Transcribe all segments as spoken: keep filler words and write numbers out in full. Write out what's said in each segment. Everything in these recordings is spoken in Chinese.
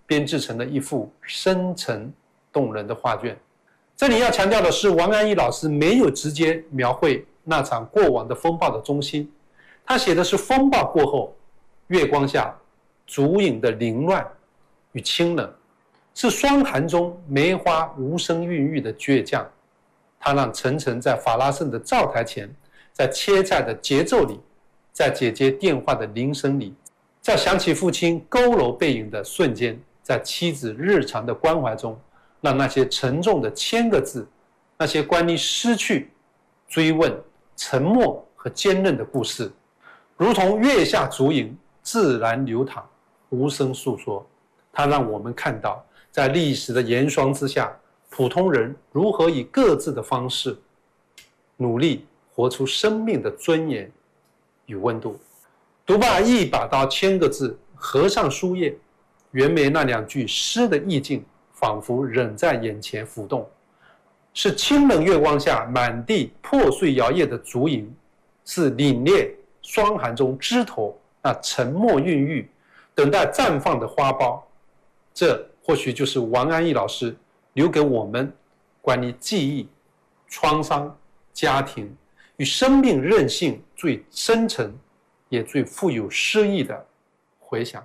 编制成了一幅深沉动人的画卷。这里要强调的是，王安忆老师没有直接描绘那场过往的风暴的中心，他写的是风暴过后月光下烛影的凌乱与清冷，是霜寒中梅花无声孕育的倔强。他让陈诚在法拉盛的灶台前，在切菜的节奏里，在姐姐电话的铃声里，在想起父亲佝偻背影的瞬间，在妻子日常的关怀中，让那些沉重的千个字，那些关于失去、追问、沉默和坚韧的故事，如同月下烛影，自然流淌，无声诉说。它让我们看到，在历史的严霜之下，普通人如何以各自的方式努力活出生命的尊严与温度。读罢一把刀千个字，合上书页，袁枚那两句诗的意境仿佛仍在眼前浮动，是清冷月光下满地破碎摇曳的烛影，是凛冽霜寒中枝头那沉默孕育等待绽放的花苞。这或许就是王安忆老师留给我们关于记忆、创伤、家庭与生命韧性最深沉也最富有诗意的回响。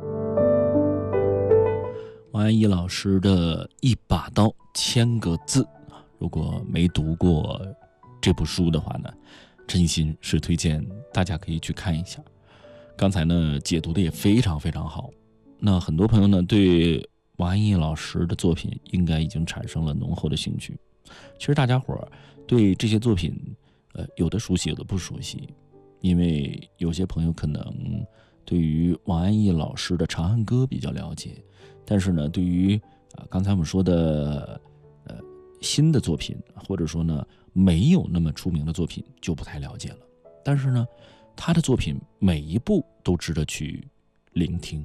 王安忆老师的一把刀千个字，如果没读过这部书的话呢，真心是推荐大家可以去看一下。刚才呢解读的也非常非常好，那很多朋友呢对王安忆老师的作品应该已经产生了浓厚的兴趣。其实大家伙儿对这些作品呃，有的熟悉有的不熟悉，因为有些朋友可能对于王安忆老师的《长恨歌》比较了解，但是呢对于、呃、刚才我们说的呃新的作品，或者说呢没有那么出名的作品就不太了解了。但是呢他的作品每一部都值得去聆听。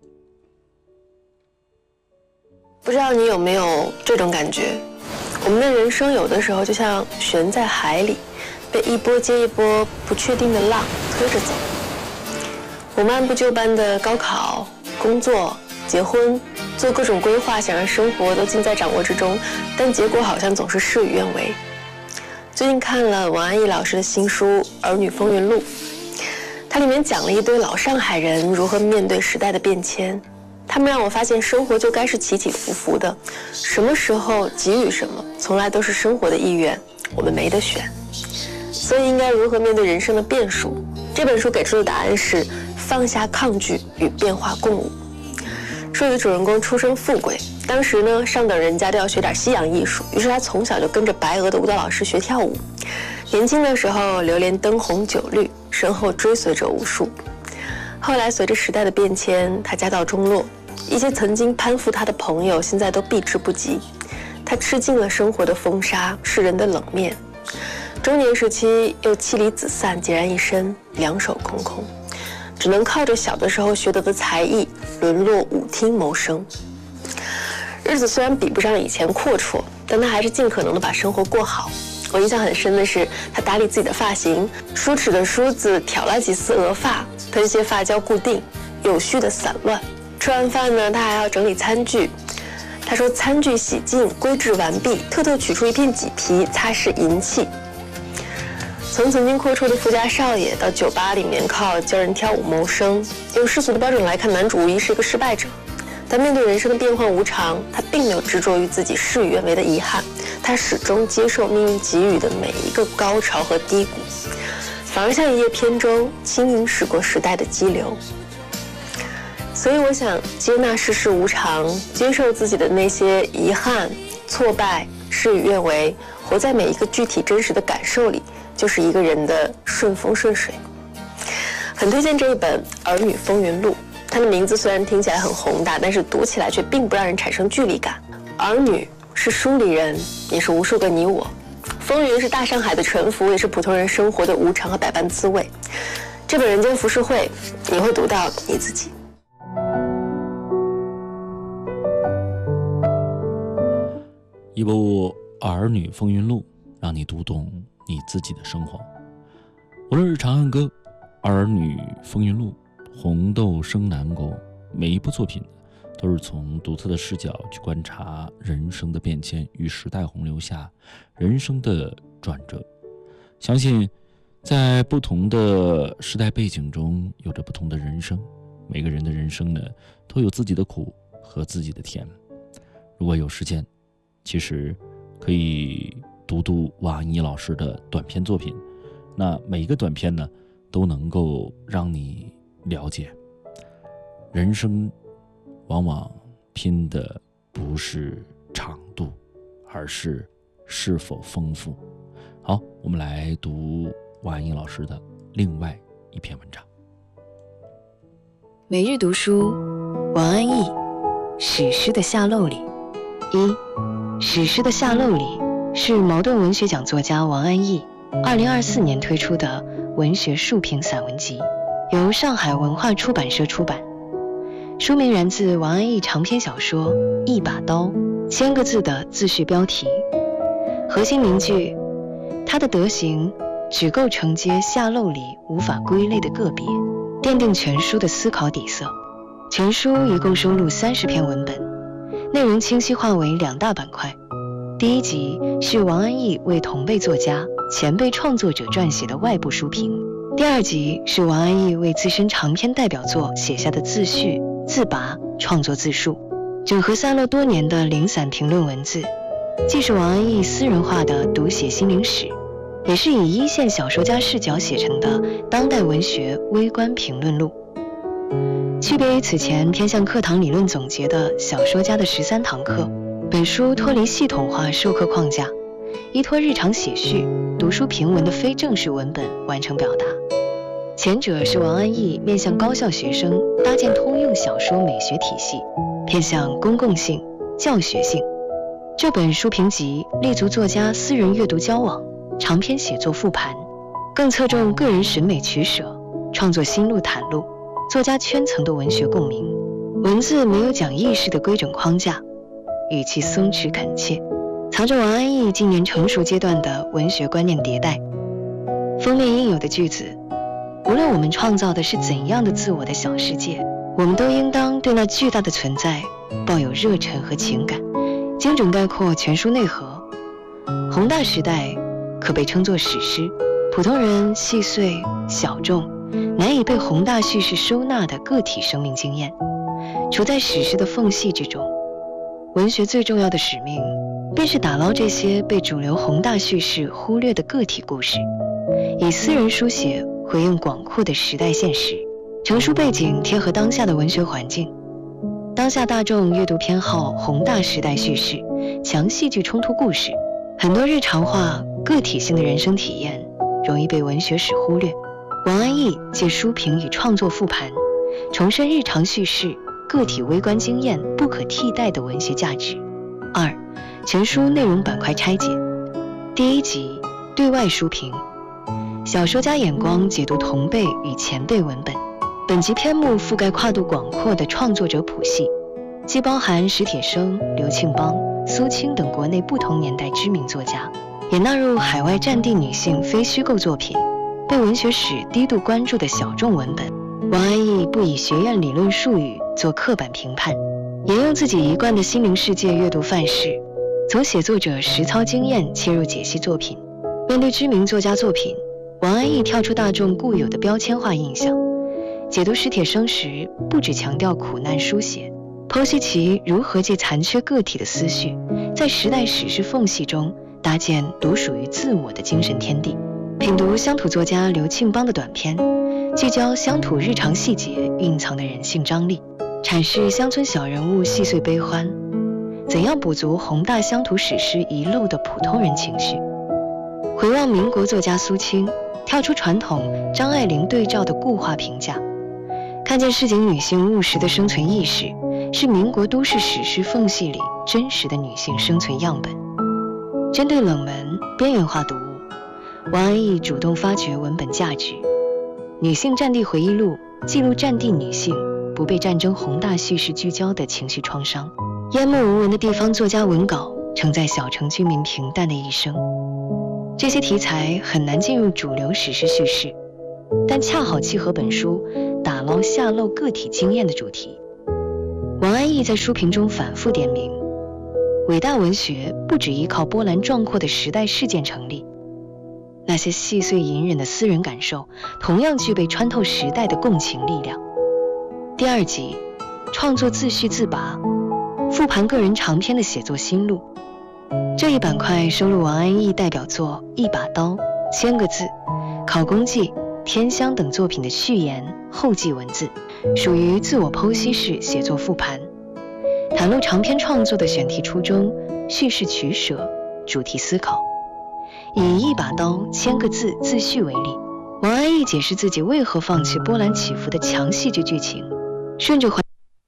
不知道你有没有这种感觉，我们的人生有的时候就像悬在海里，被一波接一波不确定的浪推着走。我们按部就班的高考、工作、结婚，做各种规划，想让生活都尽在掌握之中，但结果好像总是事与愿违。最近看了王安忆老师的新书《儿女风云录》，它里面讲了一堆老上海人如何面对时代的变迁。他们让我发现生活就该是起起伏伏的，什么时候给予什么从来都是生活的意愿，我们没得选。所以应该如何面对人生的变数，这本书给出的答案是放下抗拒与变化共舞。书里主人公出身富贵，当时呢上等人家都要学点西洋艺术，于是他从小就跟着白俄的舞蹈老师学跳舞。年轻的时候流连灯红酒绿，身后追随者无数。后来随着时代的变迁，他家道中落，一些曾经攀附他的朋友现在都避之不及，他吃尽了生活的风沙，世人的冷面。中年时期又妻离子散，孑然一身，两手空空，只能靠着小的时候学得的才艺沦落舞厅谋生。日子虽然比不上以前阔绰，但他还是尽可能的把生活过好。我印象很深的是，他打理自己的发型，梳齿的梳子挑了几丝额发，喷些发胶固定，有序的散乱。吃完饭呢，他还要整理餐具。他说餐具洗净归置完毕，特特取出一片麂皮擦拭银器。从曾经阔绰的富家少爷到酒吧里面靠教人跳舞谋生，用世俗的标准来看，男主无疑是一个失败者。但面对人生的变幻无常，他并没有执着于自己事与愿违的遗憾，他始终接受命运给予的每一个高潮和低谷，反而像一叶扁舟，轻盈驶过时代的激流。所以我想，接纳世事无常，接受自己的那些遗憾、挫败、事与愿违，活在每一个具体真实的感受里，就是一个人的顺风顺水。很推荐这一本《儿女风云录》，它的名字虽然听起来很宏大，但是读起来却并不让人产生距离感。儿女是书里人，也是无数个你我。风云是大上海的沉浮，也是普通人生活的无常和百般滋味。这本《人间浮世绘》，你会读到你自己。 一部《儿女风云录》，让你读懂你自己的生活。无论是《长恨歌》《儿女风云录》《红豆生南国》，每一部作品都是从独特的视角去观察人生的变迁与时代洪流下人生的转折。相信在不同的时代背景中有着不同的人生，每个人的人生呢都有自己的苦和自己的甜。如果有时间，其实可以读读王安忆老师的短篇作品，那每一个短篇呢都能够让你了解人生往往拼的不是长度，而是是否丰富。好，我们来读王安忆老师的另外一篇文章。 每日读书，王安忆史诗的下漏里。一，史诗的下漏里是茅盾文学奖作家王安忆二零二四年推出的文学述评散文集，由上海文化出版社出版。书名源自王安忆长篇小说《一把刀》千个字的自序标题，核心名句他的德行只够承接下漏里无法归类的个别，奠定全书的思考底色。全书一共收录三十篇文本，内容清晰化为两大板块。第一集是王安忆为同辈作家、前辈创作者撰写的外部书评，第二集是王安忆为自身长篇代表作写下的自序、自拔、创作自述，整合散落多年的零散评论文字，既是王安忆私人化的读写心灵史，也是以一线小说家视角写成的当代文学微观评论录。区别于此前偏向课堂理论总结的小说家的十三堂课，本书脱离系统化授课框架，依托日常写序、读书评文的非正式文本完成表达。前者是王安忆面向高校学生搭建通用小说美学体系，偏向公共性、教学性。这本书评集立足作家私人阅读交往、长篇写作复盘，更侧重个人审美取舍、创作心路袒露、作家圈层的文学共鸣。文字没有讲义式的规整框架，语气松弛恳切，藏着王安忆近年成熟阶段的文学观念迭代。封面应有的句子，无论我们创造的是怎样的自我的小世界，我们都应当对那巨大的存在抱有热忱和情感，精准概括全书内核。宏大时代可被称作史诗，普通人细碎小众难以被宏大叙事收纳的个体生命经验，处在史诗的缝隙之中。文学最重要的使命，便是打捞这些被主流宏大叙事忽略的个体故事，以私人书写回应广阔的时代现实。成书背景贴合当下的文学环境，当下大众阅读偏好宏大时代叙事，强戏剧冲突故事，很多日常化个体性的人生体验容易被文学史忽略。王安忆借书评与创作复盘，重申日常叙事个体微观经验不可替代的文学价值。二，全书内容板块拆解。第一集，对外书评，小说家眼光解读同辈与前辈文本。本集篇目覆盖跨度广阔的创作者谱系，既包含史铁生、刘庆邦、苏青等国内不同年代知名作家，也纳入海外战地女性非虚构作品，被文学史低度关注的小众文本。王安忆不以学院理论术语做刻板评判，沿用自己一贯的心灵世界阅读范式，从写作者实操经验切入解析作品。面对知名作家作品，王安忆跳出大众固有的标签化印象，解读史铁生时不只强调苦难书写，剖析其如何借残缺个体的思绪，在时代史诗缝隙中搭建独属于自我的精神天地。品读乡土作家刘庆邦的短篇，聚焦乡土日常细节蕴藏的人性张力，阐释乡村小人物细碎悲欢，怎样补足宏大乡土史诗遗漏的普通人情绪。回望民国作家苏青，跳出传统张爱玲对照的固化评价，看见市井女性务实的生存意识，是民国都市史诗缝隙里真实的女性生存样本。针对冷门边缘化读物，王安忆主动发掘文本价值。女性战地回忆录记录战地女性不被战争宏大叙事聚焦的情绪创伤，淹没无闻的地方作家文稿承载小城居民平淡的一生。这些题材很难进入主流史诗叙事，但恰好契合本书打捞下漏个体经验的主题。王安安忆在书评中反复点名，伟大文学不只依靠波澜壮阔的时代事件成立，那些细碎隐忍的私人感受同样具备穿透时代的共情力量。第二集，创作自序自拔，复盘个人长篇的写作心路。这一板块收录王安忆代表作《一把刀》《千个字》《考功记》《天香》等作品的序言、后记文字，属于自我剖析式写作复盘，袒露长篇创作的选题初衷、叙事取舍、主题思考。以《一把刀》《千个字》自序为例，王安忆解释自己为何放弃波澜起伏的强戏剧剧情，顺着环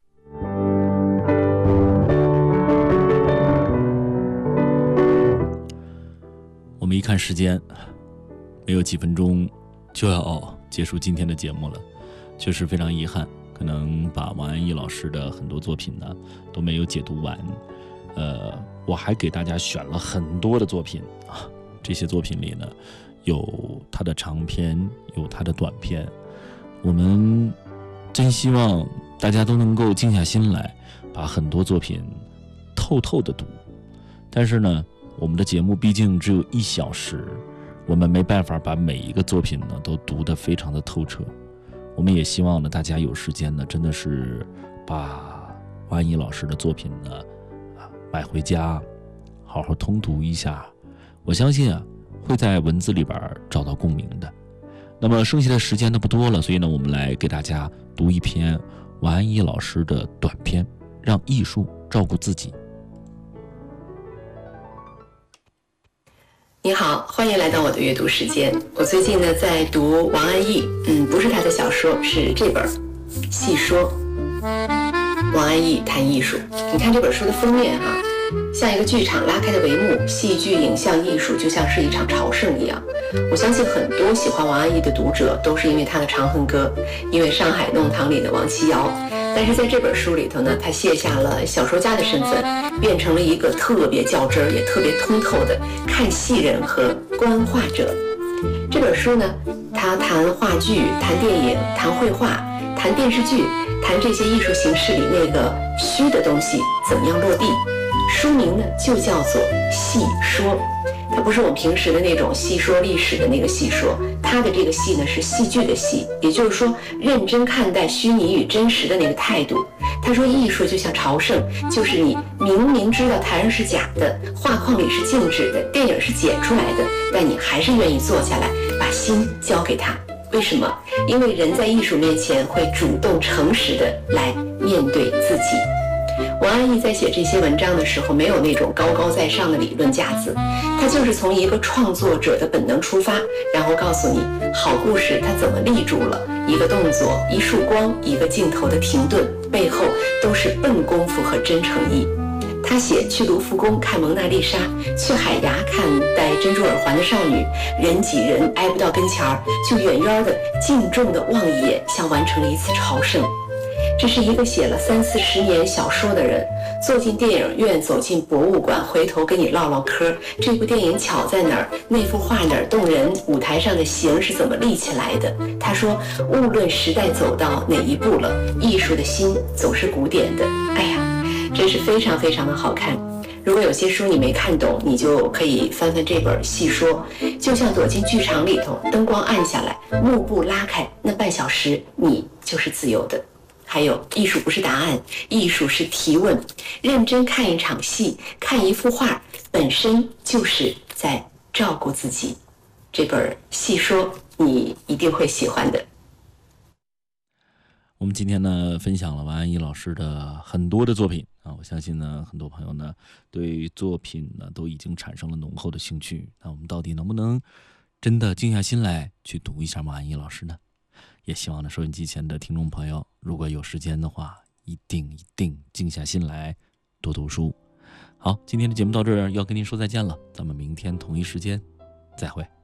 我们一看时间，没有几分钟就要结束今天的节目了，确实非常遗憾，可能把王安忆老师的很多作品呢都没有解读完。呃，我还给大家选了很多的作品啊，这些作品里呢，有他的长篇，有他的短篇。我们真希望大家都能够静下心来，把很多作品透透的读。但是呢，我们的节目毕竟只有一小时，我们没办法把每一个作品呢都读得非常的透彻。我们也希望呢，大家有时间呢，真的是把王安忆老师的作品呢买回家，好好通读一下。我相信啊，会在文字里边找到共鸣的。那么剩下的时间呢不多了，所以呢，我们来给大家读一篇王安忆老师的短篇《让艺术照顾自己》。 你好，欢迎来到我的阅读时间。我最近呢在读王安忆，嗯，不是他的小说，是这本《细说》。王安忆谈艺术，你看这本书的封面哈、啊，像一个剧场拉开的帷幕，戏剧、影像艺术就像是一场朝圣一样。我相信很多喜欢王安忆的读者都是因为他的《长恨歌》，因为上海弄堂里的王七瑶。但是在这本书里头呢，他卸下了小说家的身份，变成了一个特别较真儿也特别通透的看戏人和观画者。这本书呢，他谈话剧、谈电影、谈绘画、谈电视剧，谈这些艺术形式里那个虚的东西怎么样落地。书名呢就叫做《细说》，它不是我们平时的那种细说历史的那个细说，它的这个戏呢是戏剧的戏，也就是说认真看待虚拟与真实的那个态度。他说艺术就像朝圣，就是你明明知道台上是假的，画框里是静止的，电影是剪出来的，但你还是愿意坐下来把心交给他。为什么？因为人在艺术面前会主动诚实的来面对自己。王安忆在写这些文章的时候，没有那种高高在上的理论架子，他就是从一个创作者的本能出发，然后告诉你好故事它怎么立住了，一个动作、一束光、一个镜头的停顿，背后都是笨功夫和真诚意。他写去卢浮宫看蒙娜丽莎，去海牙看戴珍珠耳环的少女，人挤人挨不到跟前儿，就远远的敬重的望一眼，像完成了一次朝圣。这是一个写了三四十年小说的人，坐进电影院，走进博物馆，回头跟你唠唠嗑。这部电影巧在哪儿？那幅画哪儿动人？舞台上的形是怎么立起来的？他说，无论时代走到哪一步了，艺术的心总是古典的。哎呀，真是非常非常的好看。如果有些书你没看懂，你就可以翻翻这本细说，就像躲进剧场里头，灯光暗下来，幕布拉开，那半小时你就是自由的。还有，艺术不是答案，艺术是提问。认真看一场戏，看一幅画，本身就是在照顾自己。这本细说你一定会喜欢的。 我们今天呢，分享了王安忆老师的很多的作品啊，我相信呢，很多朋友呢对作品呢都已经产生了浓厚的兴趣。那我们到底能不能真的静下心来去读一下王安忆老师呢？也希望呢，收音机前的听众朋友，如果有时间的话，一定一定静下心来多读书。好，今天的节目到这儿，要跟您说再见了，咱们明天同一时间再会。